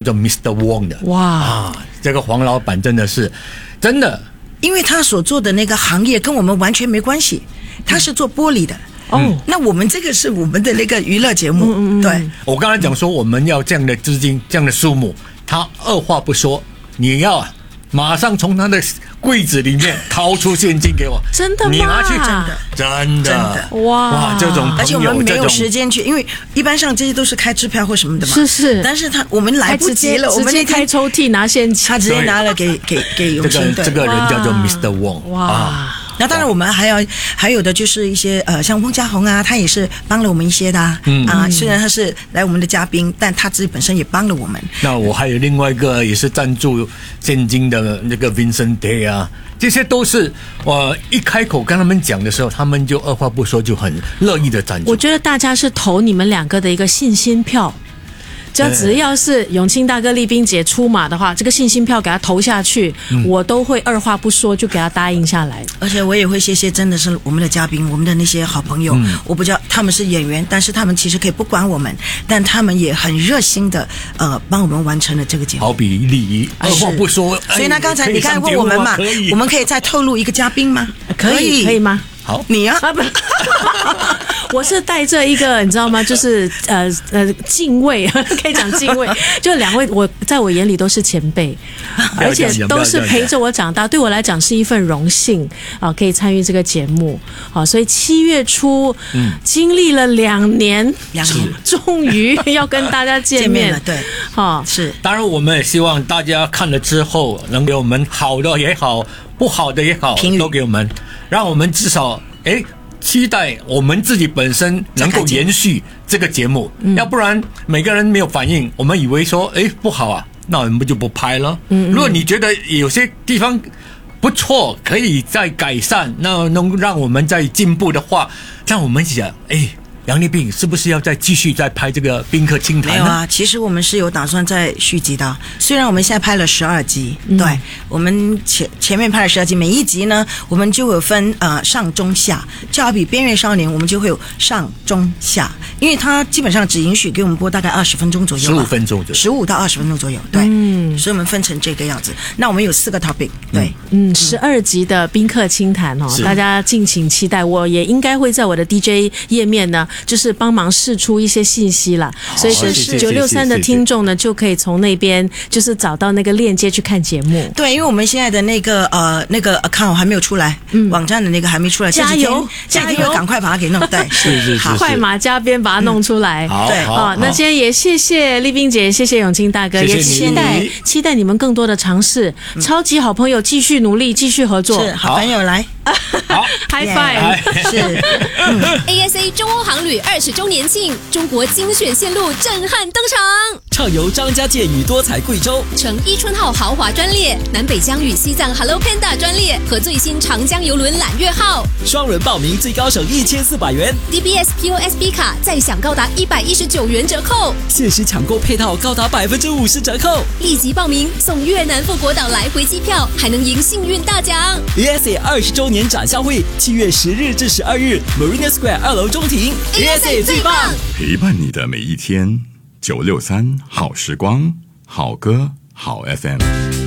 做 Mr. Wong 的。哇，这个黄老板真的是真的， 因为他所做的那个行业跟我们完全没关系，他是做玻璃的。那我们这个是我们的那个娱乐节目。对， 我刚才讲说我们要这样的资金，这样的数目，他二话不说，你要马上从他的柜子里面掏出现金给我。 真的吗？ 你拿去， 真的哇，这种朋友， 而且我们没有时间去，因为一般上这些都是开支票或什么的嘛。 是， 但是我们来不及了，我们直接开抽屉拿现金， 他直接拿了给永清。 这个人叫做 Mr. Wong。哇。 那当然，我们还有的就是一些像翁家宏啊，他也是帮了我们一些的虽然他是来我们的嘉宾，但他自己本身也帮了我们。 那我还有另外一个也是赞助现金的那个 Vincent Day 啊，这些都是我一开口跟他们讲的时候，他们就二话不说就很乐意的赞助。 我觉得大家是投你们两个的一个信心票。只要是永清大哥、丽冰姐出马的话，这个信心票给他投下去，我都会二话不说就给他答应下来。 而且我也会谢谢真的是我们的嘉宾，我们的那些好朋友。我不知道他们是演员，但是他们其实可以不管我们，但他们也很热心的帮我们完成了这个节目。 好比丽仪，二话不说。 所以呢，刚才你刚才问我们嘛，我们可以再透露一个嘉宾吗？ 可以吗？ 好， 你啊， 我是带着一个你知道吗？就是敬畏，可以讲敬畏，就两位在我眼里都是前辈，而且都是陪着我长大，对我来讲是一份荣幸啊，可以参与这个节目啊，所以7月初，经历了2年，终于要跟大家见面了，对，是。 当然，我们也希望大家看了之后，能给我们好的也好，不好的也好，都给我们。让我们至少期待我们自己本身能够延续这个节目，要不然每个人没有反应，我们以为说不好啊，那我们就不拍了。如果你觉得有些地方不错，可以再改善，那能让我们再进步的话，让我们想杨丽萍是不是要继续拍这个宾客清谈呢？ 没有啊，其实我们是有打算再续集的。虽然我们现在拍了12集，对，我们前面拍了12集，每一集呢，我们就有分上中下，就好比边缘少年，我们就会有上中下，因为它基本上只允许给我们播大概20分钟左右，15 分钟左右，15 到20分钟左右，对，所以我们分成这个样子。那我们有4个 topic， 对 ，12集的宾客清谈大家敬请期待。我也应该会在我的 DJ 页面呢。就是帮忙释出一些信息啦，所以是963的听众呢，就可以从那边就是找到那个链接去看节目。 对，因为我们现在的那个 account 还没有出来，网站的那个还没出来， 加油， 赶快把它给弄。对， 是， 快马加鞭把它弄出来。 对， 那今天也谢谢丽冰姐，谢谢永清大哥，也期待你们更多的尝试。超级好朋友继续努力，继续合作。 是好朋友来。 好 ，High five！ 是 ASA 中欧航旅20周年庆，中国精选线路震撼登场。 畅游张家界与多彩贵州， 乘伊春号豪华专列，南北疆与西藏 Hello Panda 专列和最新长江邮轮揽月号， 双人报名最高省1400元 ，DBS POSB 卡再享高达119元折扣， 限时抢购配套高达50%折扣， 立即报名送越南富国岛来回机票，还能赢幸运大奖。 ASA 20周年展销会7月10日至12日 ，Marina Square 2楼中庭 ，ASA 最棒， 陪伴你的每一天。963好时光，好歌好 FM。